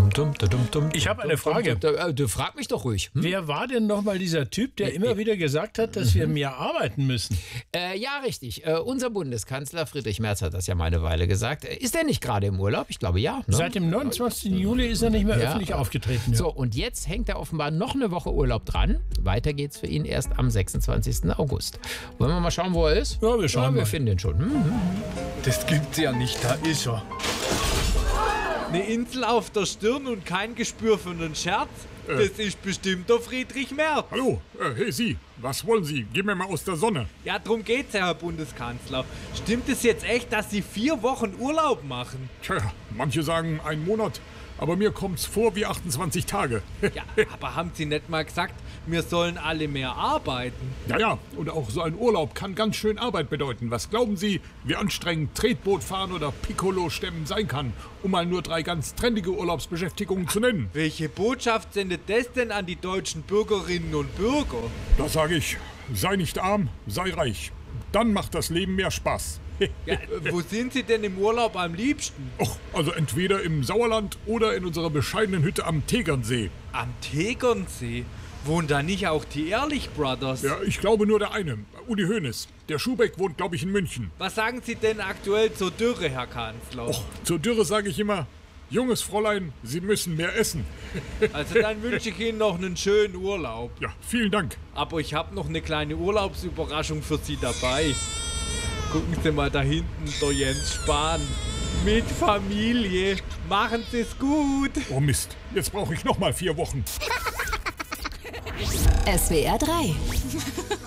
Ich habe eine Frage. Du frag mich doch ruhig. Wer war denn nochmal dieser Typ, der immer wieder gesagt hat, dass wir mehr arbeiten müssen? Ja, richtig. Unser Bundeskanzler Friedrich Merz hat das ja mal eine Weile gesagt. Ist er nicht gerade im Urlaub? Ich glaube, ja. Ne? Seit dem 29. Juli ist er nicht mehr öffentlich aufgetreten. Ja. So, und jetzt hängt er offenbar noch eine Woche Urlaub dran. Weiter geht's für ihn erst am 26. August. Wollen wir mal schauen, wo er ist? Ja, wir schauen mal. Wir finden ihn schon. Das gibt's ja nicht, da ist er. Eine Insel auf der Stirn und kein Gespür für einen Scherz? Das ist bestimmt der Friedrich Merz. Hallo, hey Sie, was wollen Sie? Gehen wir mal aus der Sonne. Ja, drum geht's ja, Herr Bundeskanzler. Stimmt es jetzt echt, dass Sie 4 Wochen Urlaub machen? Tja, manche sagen 1 Monat, aber mir kommt's vor wie 28 Tage. Ja, aber haben Sie nicht mal gesagt, wir sollen alle mehr arbeiten? Ja, und auch so ein Urlaub kann ganz schön Arbeit bedeuten. Was glauben Sie, wie anstrengend Tretboot fahren oder Piccolo stemmen sein kann, um mal nur 3 ganz trendige Urlaubsbeschäftigungen zu nennen? Welche Botschaft sendet das denn an die deutschen Bürgerinnen und Bürger? Da sage ich, sei nicht arm, sei reich. Dann macht das Leben mehr Spaß. Ja, wo sind Sie denn im Urlaub am liebsten? Och, also entweder im Sauerland oder in unserer bescheidenen Hütte am Tegernsee. Am Tegernsee? Wohnen da nicht auch die Ehrlich Brothers? Ja, ich glaube nur der eine, Uli Hoeneß. Der Schubeck wohnt, glaube ich, in München. Was sagen Sie denn aktuell zur Dürre, Herr Kanzler? Och, zur Dürre sage ich immer, junges Fräulein, Sie müssen mehr essen. Also dann wünsche ich Ihnen noch einen schönen Urlaub. Ja, vielen Dank. Aber ich habe noch eine kleine Urlaubsüberraschung für Sie dabei. Gucken Sie mal da hinten, der Jens Spahn. Mit Familie. Machen Sie es gut. Oh Mist, jetzt brauche ich noch mal 4 Wochen. SWR 3